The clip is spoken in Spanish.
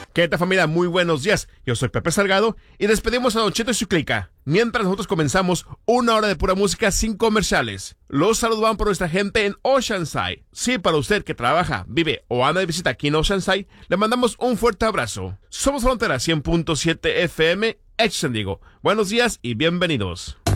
¿Qué tal, familia? Muy buenos días. Yo soy Pepe Salgado y despedimos a Don Cheto y su clica. Mientras nosotros comenzamos una hora de pura música sin comerciales. Los saludos van por nuestra gente en Oceanside. Sí, para usted que trabaja, vive o anda de visita aquí en Oceanside, le mandamos un fuerte abrazo. Somos Frontera 100.7 FM, San Diego. Buenos días y bienvenidos.